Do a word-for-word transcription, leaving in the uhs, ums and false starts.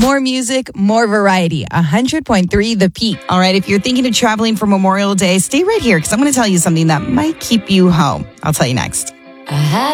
More music, more variety. one hundred point three The Peak. All right, if you're thinking of traveling for Memorial Day, stay right here because I'm going to tell you something that might keep you home. I'll tell you next. I had